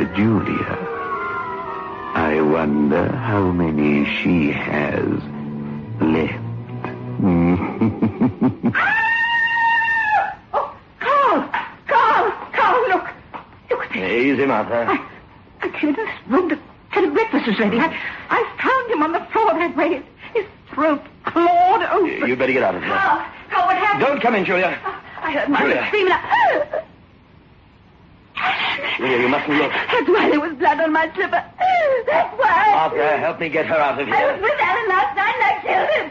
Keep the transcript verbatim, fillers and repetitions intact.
Julia. I wonder how many she has left. Oh, Carl! Carl! Carl, look! Look at this. Easy, Martha. I, I came into this room to tell him breakfast was ready. I, I found him on the floor that way. His, his throat clawed open. You better get out of here. Carl! Carl, what happened? Don't come in, Julia. I heard Mother Julia. screaming. I... Julia, you mustn't look. That's why there was blood on my slipper. That's why. Martha, help me get her out of here. I was with Alan last night and I killed him.